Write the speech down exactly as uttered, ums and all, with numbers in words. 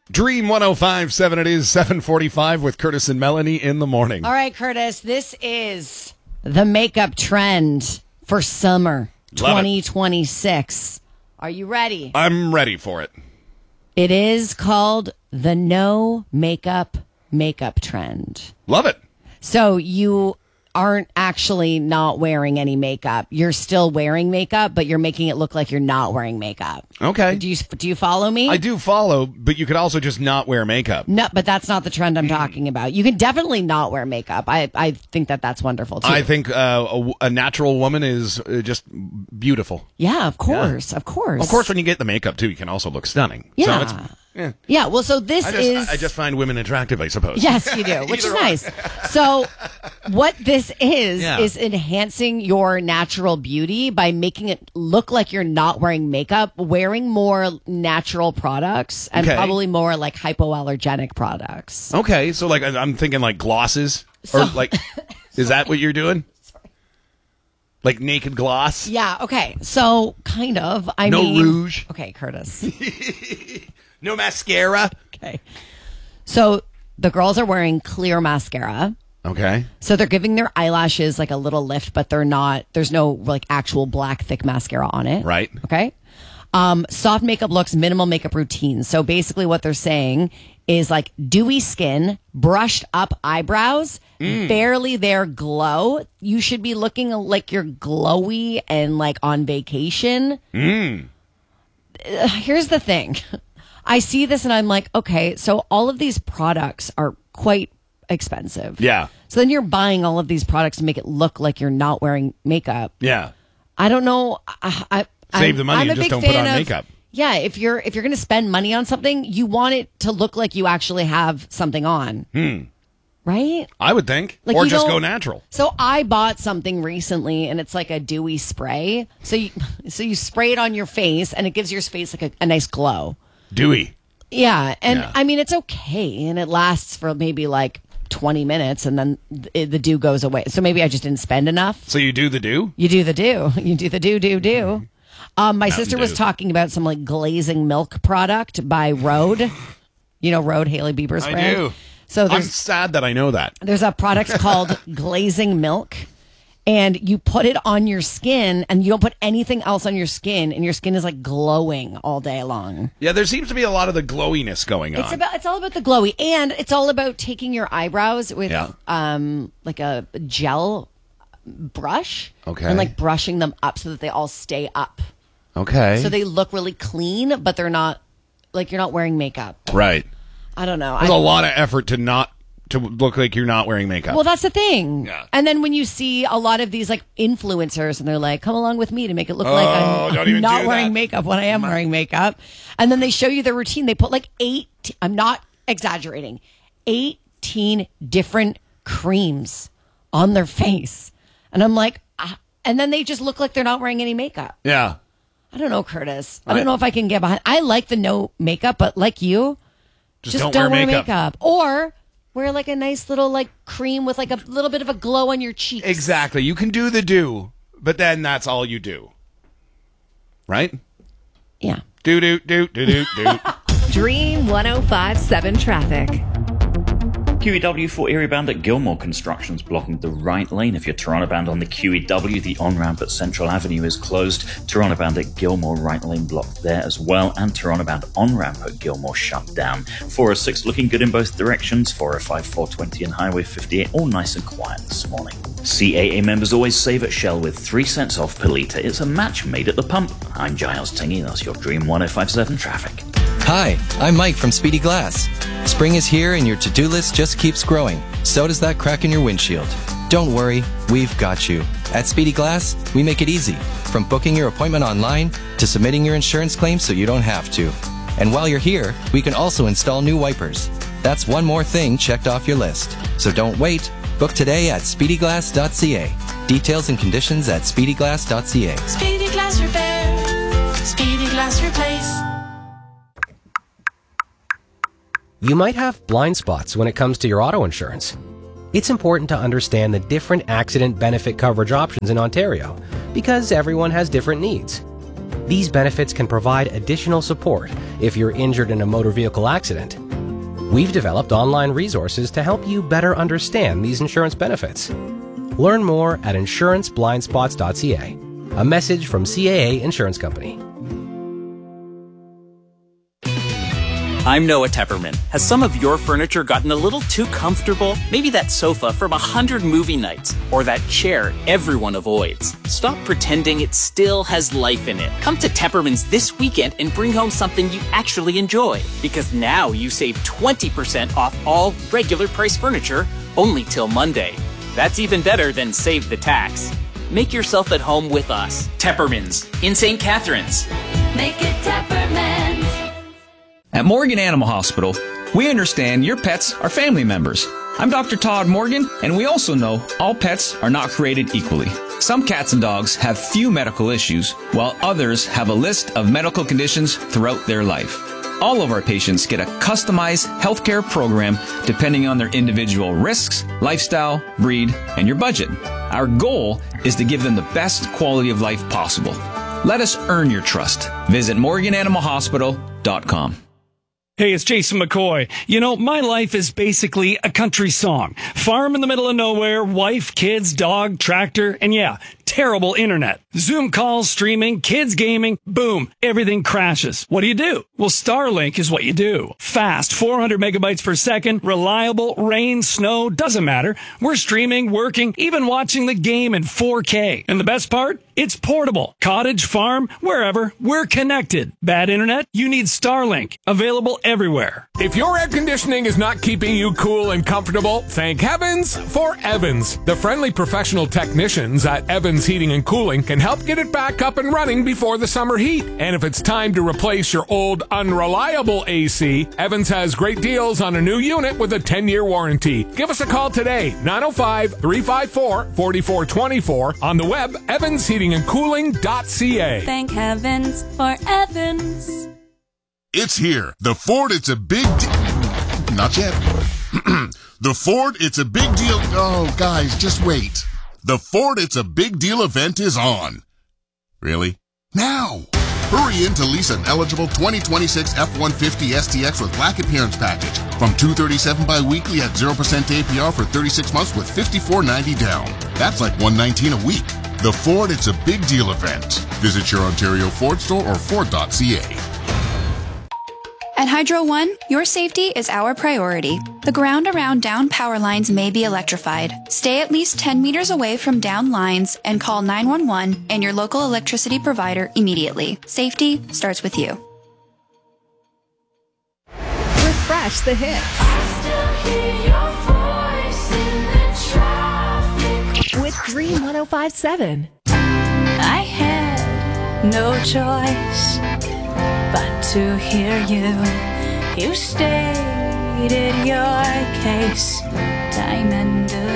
Dream one oh five point seven, it is seven forty-five with Curtis and Melanie in the morning. All right, Curtis, this is the makeup trend for summer twenty twenty-six. Are you ready? I'm ready for it. It is called the no makeup makeup trend. Love it. So you aren't actually not wearing any makeup. You're still wearing makeup, but you're making it look like you're not wearing makeup. Okay. Do you do you follow me? I do follow, but you could also just not wear makeup. No, but that's not the trend I'm talking about. You can definitely not wear makeup. I, I think that that's wonderful, too. I think uh, a, a natural woman is uh, just beautiful. Yeah, of course, yeah. of course. Of course, when you get the makeup, too, you can also look stunning. Yeah. So it's, yeah. yeah, well, so this I just, is... I just find women attractive, I suppose. Yes, you do, which is nice. So what this is, yeah. is enhancing your natural beauty by making it look like you're not wearing makeup, wearing more natural products, and Okay. probably more like hypoallergenic products. Okay, so like I'm thinking like glosses, So- or like, is that what you're doing? Sorry. Like naked gloss? Yeah, okay. So, kind of. I No mean... rouge? Okay, Curtis. No mascara? Okay. So, the girls are wearing clear mascara. Okay. So they're giving their eyelashes like a little lift, but they're not, there's no like actual black thick mascara on it. Right. Okay. Um, soft makeup looks, minimal makeup routines. So basically what they're saying is like dewy skin, brushed up eyebrows, Mm. barely there glow. You should be looking like you're glowy and like on vacation. Mm. Uh, Here's the thing. I see this and I'm like, okay, so all of these products are quite expensive. Yeah. So then you're buying all of these products to make it look like you're not wearing makeup. Yeah. I don't know. I, I, Save I'm, the money I'm and a just big don't put fan on of- makeup. Yeah, if you're if you're going to spend money on something, you want it to look like you actually have something on. Hmm. Right? I would think. Like or you just don't- go natural. So I bought something recently, and it's like a dewy spray. So you, so you spray it on your face, and it gives your face like a, a nice glow. Dewy. Yeah, and Yeah. I mean it's okay, and it lasts for maybe like twenty minutes, and then th- the dew goes away. So maybe I just didn't spend enough. So you do the do? You do the do. You do the do do do. Um, my sister was Dew. talking about some like glazing milk product by Rhode. You know Rhode, Haley Bieber's I brand. do. So I'm there's sad that I know that. there's a product called glazing milk, and you put it on your skin, and you don't put anything else on your skin, and your skin is like glowing all day long. Yeah, there seems to be a lot of the glowiness going on. It's about it's all about the glowy, and it's all about taking your eyebrows with Yeah. um like a gel brush, Okay. and like brushing them up so that they all stay up. Okay. So they look really clean, but they're not like you're not wearing makeup. right. I don't know. There's I, a lot of effort to not to look like you're not wearing makeup. well, that's the thing. Yeah. And then when you see a lot of these like influencers, and they're like, "Come along with me to make it look Oh, like I'm, don't I'm even not do wearing that. makeup when I am wearing makeup," and then they show you their routine. They put like eight. I'm not exaggerating. eighteen different creams on their face, and I'm like, ah, and then they just look like they're not wearing any makeup. yeah. I don't know, Curtis. I I- don't know if I can get behind. I like the no makeup, but like you, Just, just don't, wear makeup. or wear like a nice little like cream with like a little bit of a glow on your cheeks. Exactly. You can do the do, but then that's all you do. Right? Yeah. Do do do do do do. Dream one oh five point seven traffic. Q E W for Erie bound at Gilmore Construction's blocking the right lane. If you're Toronto bound on the Q E W, the on-ramp at Central Avenue is closed. Toronto bound at Gilmore, right lane blocked there as well. And Toronto bound on-ramp at Gilmore shut down. four oh six looking good in both directions. four oh five, four twenty and Highway fifty-eight all nice and quiet this morning. C A A members always save at Shell with three cents off per litre. It's a match made at the pump. I'm Giles Tingy. That's your Dream one oh five point seven traffic. Hi, I'm Mike from Speedy Glass. Spring is here and your to-do list just keeps growing. So does that crack in your windshield. Don't worry, we've got you. At Speedy Glass, we make it easy. From booking your appointment online to submitting your insurance claim so you don't have to. And while you're here, we can also install new wipers. That's one more thing checked off your list. So don't wait. Book today at speedy glass dot c a. Details and conditions at speedy glass dot c a. Speedy Glass Repair. Speedy Glass Replace. You might have blind spots when it comes to your auto insurance. It's important to understand the different accident benefit coverage options in Ontario because everyone has different needs. These benefits can provide additional support if you're injured in a motor vehicle accident. We've developed online resources to help you better understand these insurance benefits. Learn more at insurance blind spots dot c a. A message from C A A Insurance Company. I'm Noah Tepperman. Has some of your furniture gotten a little too comfortable? Maybe that sofa from a hundred movie nights, or that chair everyone avoids. Stop pretending it still has life in it. Come to Tepperman's this weekend and bring home something you actually enjoy. Because now you save twenty percent off all regular price furniture only till Monday. That's even better than save the tax. Make yourself at home with us. Tepperman's in Saint Catharines. Make it Tepperman's. At Morgan Animal Hospital, we understand your pets are family members. I'm Doctor Todd Morgan, and we also know all pets are not created equally. Some cats and dogs have few medical issues, while others have a list of medical conditions throughout their life. All of our patients get a customized healthcare program depending on their individual risks, lifestyle, breed, and your budget. Our goal is to give them the best quality of life possible. Let us earn your trust. Visit morgan animal hospital dot com. Hey, it's Jason McCoy. You know, my life is basically a country song. Farm in the middle of nowhere, wife, kids, dog, tractor, and yeah, terrible internet. Zoom calls, streaming, kids gaming, boom, everything crashes. What do you do? Well, Starlink is what you do. Fast, four hundred megabytes per second, reliable, rain, snow, doesn't matter. We're streaming, working, even watching the game in four K. And the best part? It's portable. Cottage, farm, wherever, we're connected. Bad internet? You need Starlink. Available everywhere. If your air conditioning is not keeping you cool and comfortable, thank heavens for Evans. The friendly professional technicians at Evans Heating and Cooling can help get it back up and running before the summer heat. And if it's time to replace your old unreliable A C, Evans has great deals on a new unit with a ten-year warranty. Give us a call today, nine oh five, three five four, four four two four, on the web, evans heating and cooling dot c a. Thank heavens for Evans. It's here. The Ford It's a Big Deal. Not yet. The Ford It's a Big Deal. Oh, guys, just wait. The Ford It's a Big Deal event is on. Really? Now! Hurry in to lease an eligible twenty twenty-six F one fifty S T X with Black Appearance Package from two hundred thirty-seven dollars bi-weekly at zero percent A P R for thirty-six months with fifty-four dollars ninety down. That's like one hundred nineteen dollars a week. The Ford It's a Big Deal event. Visit your Ontario Ford store or ford dot c a. At Hydro One, your safety is our priority. The ground around down power lines may be electrified. Stay at least ten meters away from down lines and call nine one one and your local electricity provider immediately. Safety starts with you. Refresh the hits. I still hear your voice in the traffic. With Dream one oh five point seven. I had no choice but to hear you. You stated your case time and